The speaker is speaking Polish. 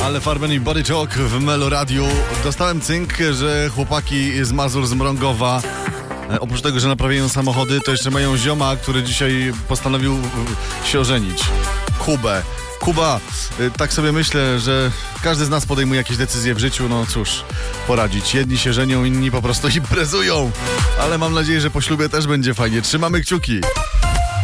Ale Farben i Body Talk w Melo Radiu. Dostałem cynk, że chłopaki z Mazur, z Mrągowa, oprócz tego, że naprawiają samochody, to jeszcze mają zioma, który dzisiaj postanowił się ożenić. Kuba, tak sobie myślę, że każdy z nas podejmuje jakieś decyzje w życiu, no cóż, poradzić. Jedni się żenią, inni po prostu imprezują. Ale mam nadzieję, że po ślubie też będzie fajnie. Trzymamy kciuki.